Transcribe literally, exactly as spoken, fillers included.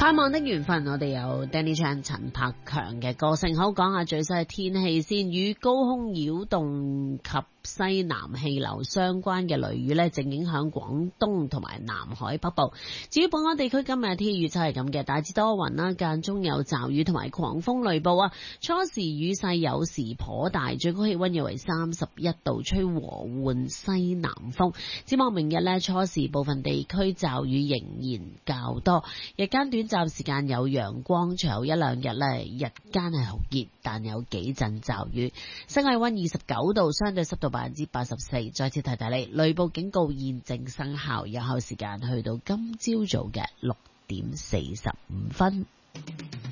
盼望的緣分，我哋有 Danny Chan 陳柏強嘅歌聲。好，講下最新嘅天氣先。與高空擾動及西南氣流相關嘅雷雨呢，正影響廣東同埋南海北部。至於本港地區今日天氣預測係咁嘅，大致多雲啦，間中有驟雨同埋狂風雷暴啊。初時雨勢有時頗大，最高氣溫約為三十一度，吹和緩西南風。展望明日呢，初時部分地區驟雨仍然較多，日間短暫時間有陽光，隨後一兩日呢，日間係好熱，但有幾陣驟雨。室外溫二十九度，相對濕度百分之八十四。再次提提你，雷暴警告現正生效，有效時間去到今朝早嘅六點四十五分。